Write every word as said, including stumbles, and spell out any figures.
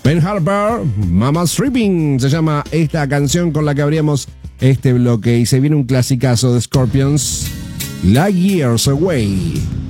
Ben Harper, Mama Stripping, se llama esta canción con la que abríamos este bloque. Y se viene un clasicazo de Scorpions, Light Years Away.